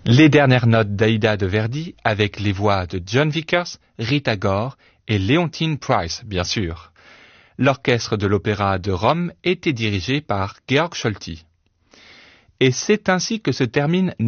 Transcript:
Les dernières notes d'Aïda de Verdi avec les voix de John Vickers, Rita Gore et Leontine Price, bien sûr. L'orchestre de l'Opéra de Rome était dirigé par Georg Scholti. Et c'est ainsi que se termine